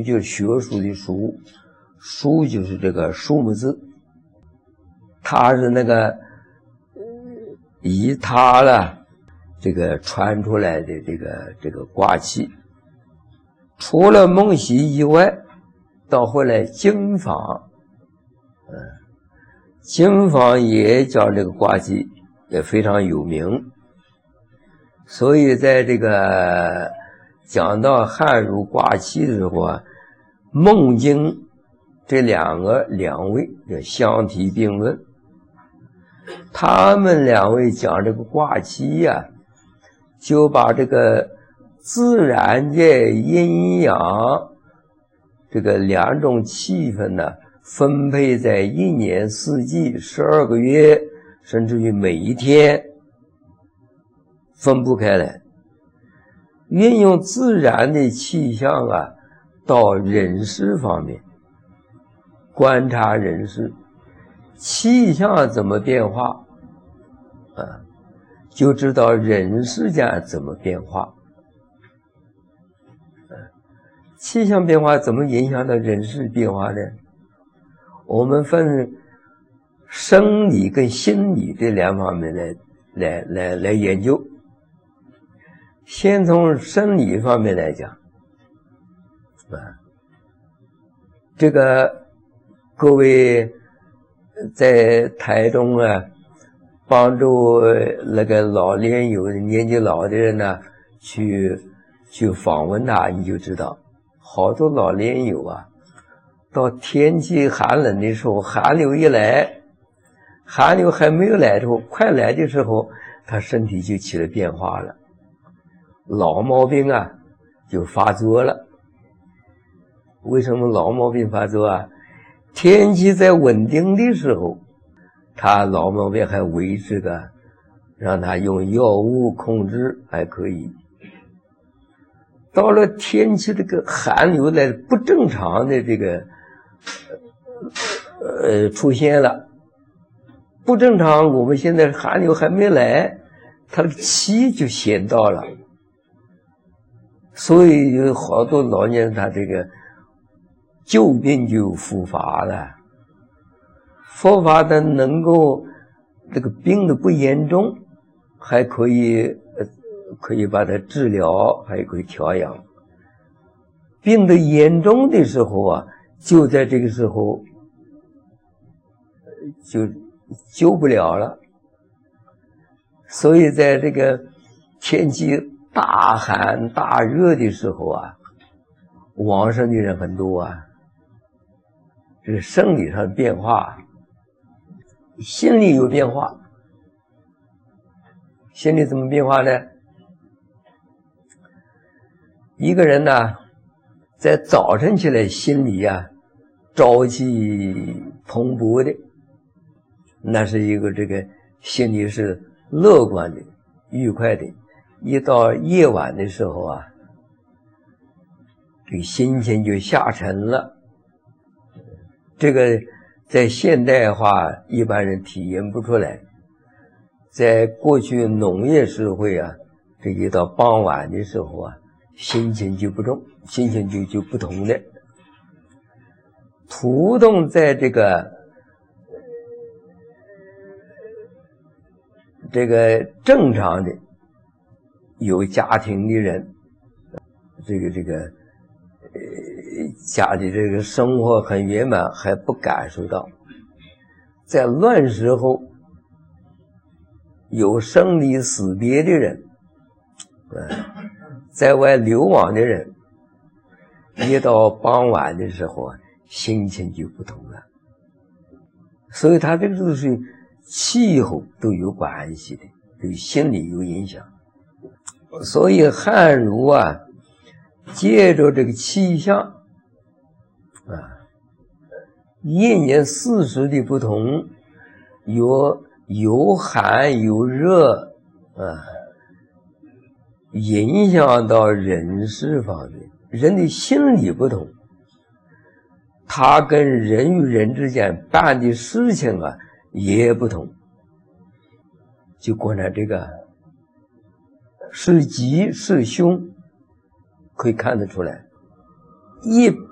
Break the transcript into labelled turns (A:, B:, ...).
A: 就是学术的书，书就是这个数目字，它是那个以它了这个传出来的这个卦气。除了孟熹以外，到后来经坊，经坊也讲这个卦气，也非常有名。所以在这个讲到汉儒卦气的时候啊，孟经这两位就相提并论。他们两位讲这个卦气呀，就把这个自然界阴阳这个两种气氛呢，分配在一年四季12个月，甚至于每一天分不开来，运用自然的气象啊，到人事方面观察人事，气象怎么变化就知道人世间怎么变化。气象变化怎么影响到人事变化呢？我们分生理跟心理这两方面来研究。先从生理方面来讲，这个各位在台中啊，帮助那个老年友年纪老的人呢，去访问他，你就知道，好多老年友啊，到天气寒冷的时候，寒流一来，寒流还没有来的时候，快来的时候，他身体就起了变化了，老毛病啊就发作了。为什么老毛病发作啊？天气在稳定的时候，他老毛病还维持的，让他用药物控制还可以。到了天气这个寒流的不正常的这个出现了，不正常，我们现在寒流还没来，他的气就先到了，所以有好多老年人他这个旧病就复发了，复发的能够这个病的不严重，还可以把它治疗，还可以调养。病的严重的时候啊，就在这个时候就救不了了。所以在这个天气大寒大热的时候啊，往生的人很多啊。这是生理上的变化，心理有变化。心理怎么变化呢？一个人呢，在早晨起来心里啊朝气蓬勃的，那是一个这个心里是乐观的愉快的。一到夜晚的时候啊，这个心情就下沉了。这个在现代化一般人体验不出来，在过去农业社会啊，这一到傍晚的时候啊，心情就不重，心情就不同的。图动在这个正常的有家庭的人，家里这个生活很圆满，还不感受到。在乱时候有生离死别的人，在外流亡的人，一到傍晚的时候啊，心情就不同了。所以他这个都是气候都有关系的，对心理有影响。所以汉儒啊，借着这个气象一年四时的不同，有寒有热影响到人事方面，人的心理不同，他跟人与人之间办的事情啊也不同。就观察这个是吉是凶，可以看得出来。